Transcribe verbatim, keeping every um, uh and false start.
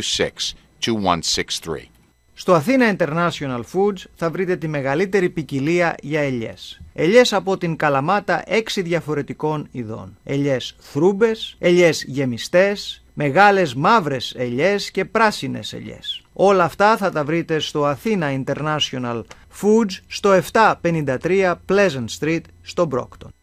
six, two one six three. Στο Athena International Foods θα βρείτε τη μεγαλύτερη ποικιλία για ελιές. Ελιές από την Καλαμάτα έξι διαφορετικών ειδών. Ελιές θρούμπες, ελιές γεμιστές, μεγάλες μαύρες ελιές και πράσινες ελιές. Όλα αυτά θα τα βρείτε στο Athena International Foods στο επτακόσια πενήντα τρία Pleasant Street στο Brockton.